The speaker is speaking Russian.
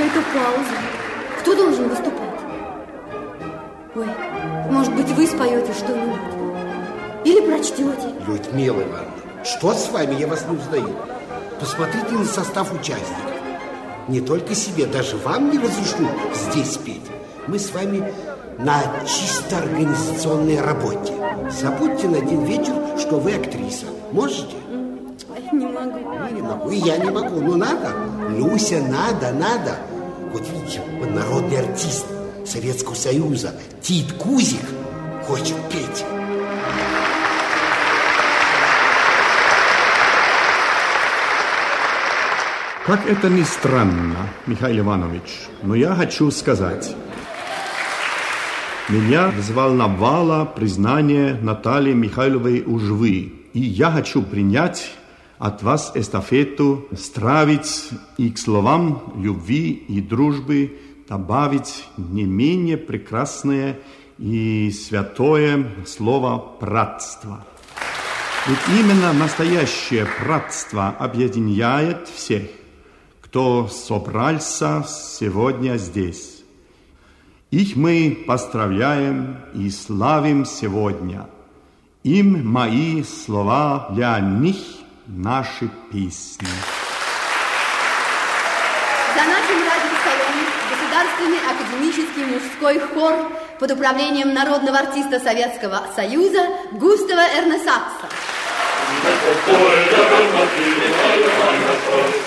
какая-то пауза. Кто должен выступать? Ой, может быть, вы споете что-нибудь? Или прочтете? Людмила Ивановна, что с вами? Я вас не узнаю. Посмотрите на состав участников. Не только себе, даже вам не разрешу здесь петь. Мы с вами на чисто организационной работе. Забудьте на один вечер, что вы актриса. Можете? Не могу. Не могу, и я не могу. Ну, надо. Люся, надо. Вот видите, он народный артист Советского Союза. Тит Кузик хочет петь. Как это ни странно, Михаил Иванович, но я хочу сказать. Меня взволновало признание Натальи Михайловой Ужвы. И я хочу принять от вас эстафету, стравить и к словам любви и дружбы добавить не менее прекрасное и святое слово «братство». Ведь именно настоящее братство объединяет всех, кто собрался сегодня здесь. Их мы поздравляем и славим сегодня. Им мои слова, для них наши песни. За нашим радиостолом Государственный академический мужской хор под управлением народного артиста Советского Союза Густава Эрнесакса.